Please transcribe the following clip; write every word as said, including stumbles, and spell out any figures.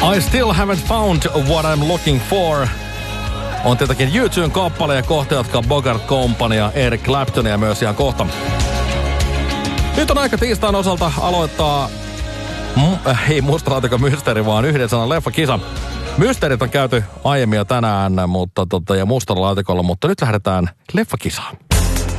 I still haven't found what I'm looking for. On tietenkin U two:n kappale ja kohta jatkaa Bogart Company ja Eric Claptonia myös ihan kohta. Nyt on aika tiistain osalta aloittaa, mm, ei mustalaatikon mysteeri, vaan yhden sanan leffakisa. Mysteerit on käyty aiemmin jo tänään mutta, tota, ja mustalla laatikolla, mutta nyt lähdetään leffakisaan.